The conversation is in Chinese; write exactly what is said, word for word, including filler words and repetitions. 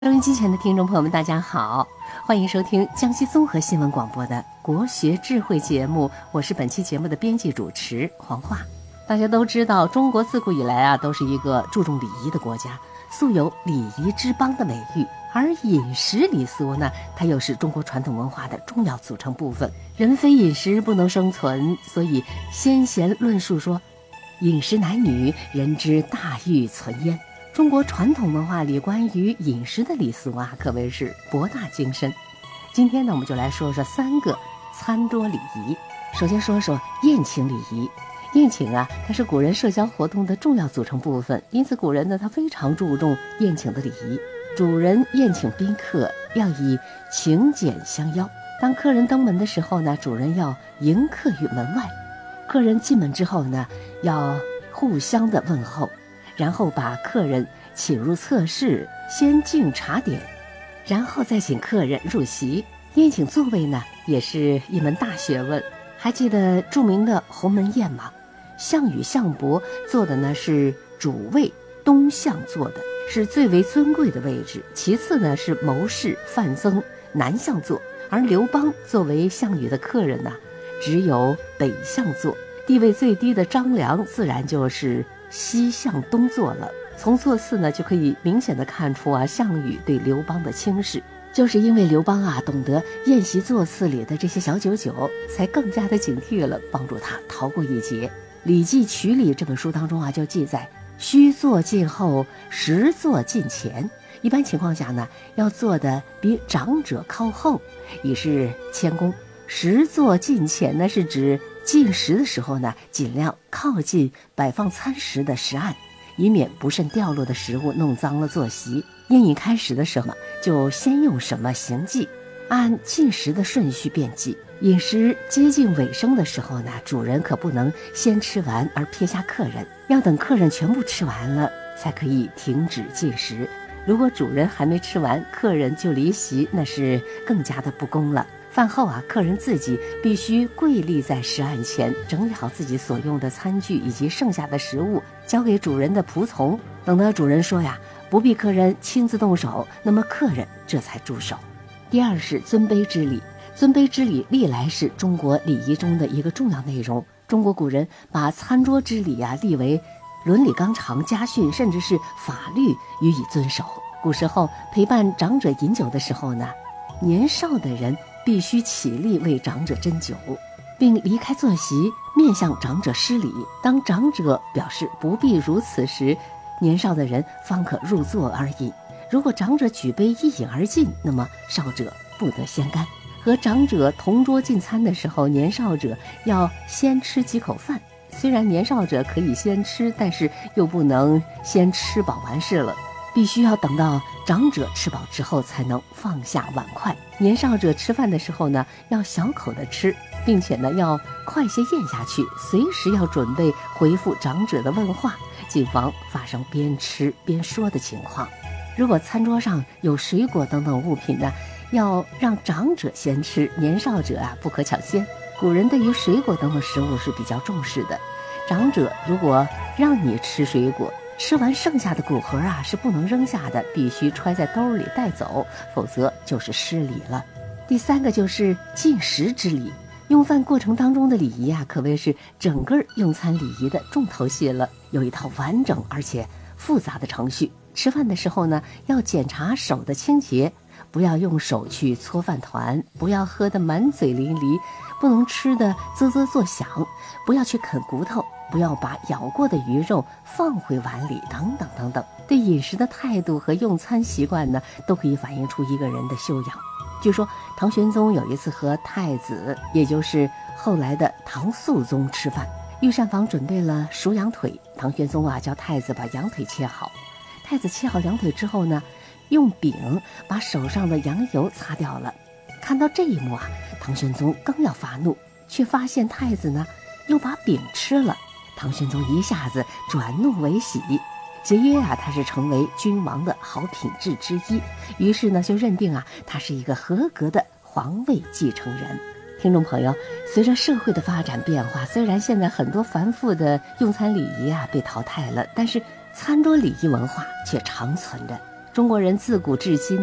收音机前的听众朋友们，大家好，欢迎收听江西综合新闻广播的国学智慧节目，我是本期节目的编辑主持黄华。大家都知道，中国自古以来啊，都是一个注重礼仪的国家，素有礼仪之邦的美誉。而饮食礼俗呢，它又是中国传统文化的重要组成部分。人非饮食不能生存，所以先贤论述说，饮食男女，人之大欲存焉。中国传统文化里关于饮食的礼俗啊，可谓是博大精深。今天呢，我们就来说说三个餐桌礼仪。首先说说宴请礼仪。宴请啊，它是古人社交活动的重要组成部分，因此古人呢，他非常注重宴请的礼仪。主人宴请宾客要以请柬相邀，当客人登门的时候呢，主人要迎客于门外，客人进门之后呢，要互相的问候，然后把客人请入侧室，先敬茶点，然后再请客人入席。宴请座位呢，也是一门大学问。还记得著名的鸿门宴吗？项羽、项伯坐的呢是主位，东向坐的，是最为尊贵的位置。其次呢是谋士、范增南向坐，而刘邦作为项羽的客人呢，只有北向坐。地位最低的张良自然就是西向东坐了。从座次呢，就可以明显的看出啊，项羽对刘邦的轻视，就是因为刘邦啊懂得宴席座次里的这些小九九，才更加的警惕了，帮助他逃过一劫。《礼记曲礼》这本书当中啊，就记载：须坐近后，实坐近前。一般情况下呢，要坐的比长者靠后，以示谦恭。实坐近前呢，是指进食的时候呢，尽量靠近摆放餐食的食案，以免不慎掉落的食物弄脏了坐席。宴饮开始的时候，就先用什么行祭，按进食的顺序便祭。饮食接近尾声的时候呢，主人可不能先吃完而撇下客人，要等客人全部吃完了才可以停止进食。如果主人还没吃完，客人就离席，那是更加的不恭了。饭后啊，客人自己必须跪立在食案前，整理好自己所用的餐具以及剩下的食物，交给主人的仆从。等到主人说呀，不必客人亲自动手，那么客人这才住手。第二是尊卑之礼。尊卑之礼历来是中国礼仪中的一个重要内容。中国古人把餐桌之礼啊立为伦理纲常、家训，甚至是法律予以遵守。古时候陪伴长者饮酒的时候呢，年少的人必须起立为长者斟酒，并离开坐席，面向长者施礼。当长者表示不必如此时，年少的人方可入座而饮。如果长者举杯一饮而尽，那么少者不得先干。和长者同桌进餐的时候，年少者要先吃几口饭。虽然年少者可以先吃，但是又不能先吃饱完事了，必须要等到长者吃饱之后才能放下碗筷。年少者吃饭的时候呢，要小口的吃，并且呢要快些咽下去，随时要准备回复长者的问话，谨防发生边吃边说的情况。如果餐桌上有水果等等物品呢，要让长者先吃，年少者啊不可抢先。古人对于水果等等食物是比较重视的，长者如果让你吃水果，吃完剩下的果核啊是不能扔下的，必须揣在兜里带走，否则就是失礼了。第三个就是进食之礼。用饭过程当中的礼仪啊，可谓是整个用餐礼仪的重头戏了，有一套完整而且复杂的程序。吃饭的时候呢，要检查手的清洁，不要用手去搓饭团，不要喝得满嘴淋漓，不能吃得啧啧作响，不要去啃骨头，不要把咬过的鱼肉放回碗里，等等等等。对饮食的态度和用餐习惯呢，都可以反映出一个人的修养。据说唐玄宗有一次和太子，也就是后来的唐肃宗吃饭，御膳房准备了熟羊腿，唐玄宗啊叫太子把羊腿切好。太子切好羊腿之后呢，用柄把手上的羊油擦掉了。看到这一幕啊，唐玄宗刚要发怒，却发现太子呢又把饼吃了。唐玄宗一下子转怒为喜，节约啊他是成为君王的好品质之一，于是呢就认定啊他是一个合格的皇位继承人。听众朋友，随着社会的发展变化，虽然现在很多繁复的用餐礼仪啊被淘汰了，但是餐桌礼仪文化却长存着。 中国人自古至今